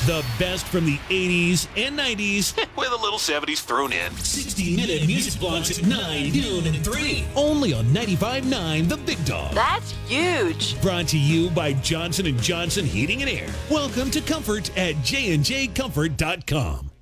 The best from the 80s and 90s With a little 70s thrown in. 60-minute music blocks at 9, noon, and 3. Only on 95.9 The Big Dog. That's huge. Brought to you by Johnson & Johnson Heating and Air. Welcome to Comfort at jnjcomfort.com.